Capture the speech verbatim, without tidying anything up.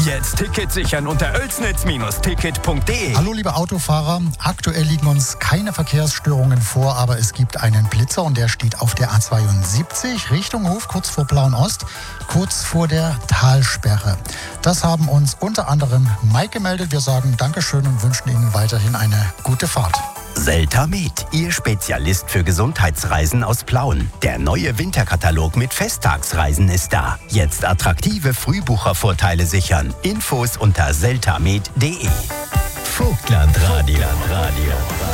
Jetzt Ticket sichern unter oelsnitz Ticket punkt de. Hallo liebe Autofahrer, aktuell liegen uns keine Verkehrsstörungen vor, aber es gibt einen Blitzer und der steht auf der A zweiundsiebzig Richtung Hof, kurz vor Plauen-Ost, kurz vor der Talsperre. Das haben uns unter anderem Mike gemeldet. Wir sagen Dankeschön und wünschen Ihnen weiterhin eine gute Fahrt. Seltamed, Ihr Spezialist für Gesundheitsreisen aus Plauen. Der neue Winterkatalog mit Festtagsreisen ist da. Jetzt attraktive Frühbuchervorteile sichern. Infos unter seltamed punkt de. Vogtland Radio. Radio.